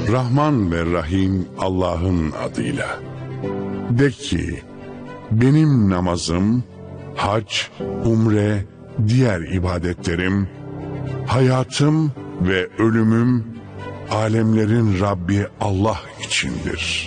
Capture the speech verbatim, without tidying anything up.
Rahman ve Rahim Allah'ın adıyla. De ki, benim namazım, hac, umre, diğer ibadetlerim, hayatım ve ölümüm, alemlerin Rabbi Allah içindir.